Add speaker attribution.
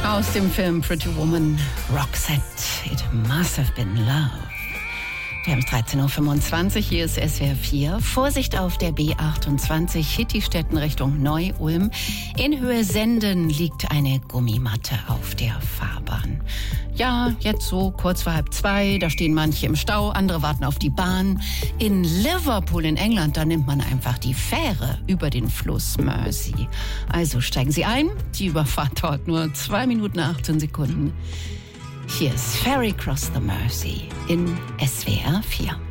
Speaker 1: Aus dem Film Pretty Woman, Roxette, It Must Have Been Love. Wir haben es 13.25 Uhr, hier ist SWR 4. Vorsicht auf der B28, Hittistetten Richtung Neu-Ulm. In Höhe Senden liegt eine Gummimatte auf der Fahrbahn. Ja, jetzt so kurz vor 1:30, da stehen manche im Stau, andere warten auf die Bahn. In Liverpool in England, da nimmt man einfach die Fähre über den Fluss Mersey. Also steigen Sie ein, die Überfahrt dauert nur 2 Minuten 18 Sekunden. Hier ist Ferry Cross the Mersey in SWR 4.